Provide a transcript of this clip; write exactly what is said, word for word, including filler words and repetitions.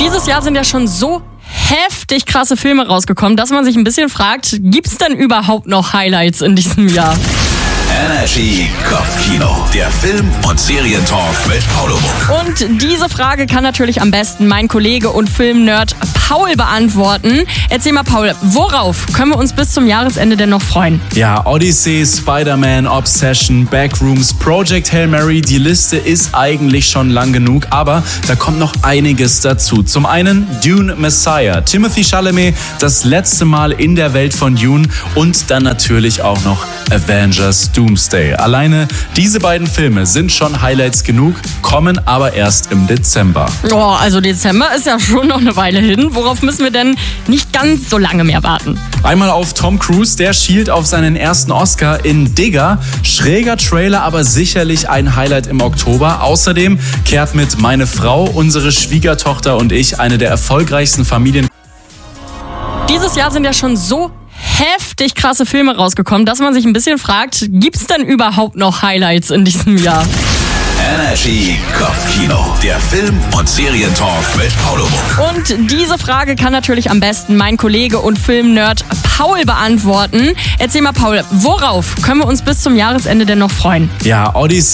Dieses Jahr sind ja schon so heftig krasse Filme rausgekommen, dass man sich ein bisschen fragt, gibt's denn überhaupt noch Highlights in diesem Jahr? Energy Kopfkino, der Film- und Serientalk mit Paulo Muck. Und diese Frage kann natürlich am besten mein Kollege und Filmnerd Paul beantworten. Erzähl mal, Paul, worauf können wir uns bis zum Jahresende denn noch freuen? Ja, Odyssey, Spider-Man, Obsession, Backrooms, Project Hail Mary, die Liste ist eigentlich schon lang genug, aber da kommt noch einiges dazu. Zum einen Dune Messiah, Timothée Chalamet, das letzte Mal in der Welt von Dune und dann natürlich auch noch Avengers Doomsday. Alleine diese beiden Filme sind schon Highlights genug, kommen aber erst im Dezember. Oh, also Dezember ist ja schon noch eine Weile hin. Worauf müssen wir denn nicht ganz so lange mehr warten? Einmal auf Tom Cruise, der schielt auf seinen ersten Oscar in Digger. Schräger Trailer, aber sicherlich ein Highlight im Oktober. Außerdem kehrt mit Meine Frau, unsere Schwiegertochter und ich eine der erfolgreichsten Familien. Dieses Jahr sind ja schon so heftig krasse Filme rausgekommen, dass man sich ein bisschen fragt, gibt's denn überhaupt noch Highlights in diesem Jahr? Energy Kopfkino, der Film- und Serientalk mit Paulo Muck. Und diese Frage kann natürlich am besten mein Kollege und Filmnerd Paul beantworten. Erzähl mal, Paul, worauf können wir uns bis zum Jahresende denn noch freuen? Ja, Odyssey.